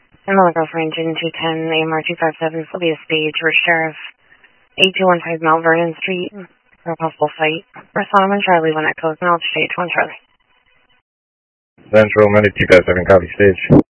Emily Grove Range in 210, AMR 257, Sylvia Stage, for Sheriff 8215 Mount Vernon Street, for a possible fight. Respond on Charlie when that goes, and I'll stage 1 Charlie. Central, Minute 257, copy stage.